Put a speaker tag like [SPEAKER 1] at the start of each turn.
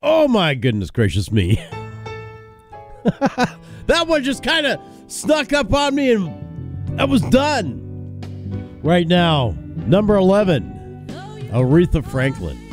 [SPEAKER 1] Oh, my goodness gracious me. That one just kind of snuck up on me and I was done. Right now, number 11, Aretha Franklin.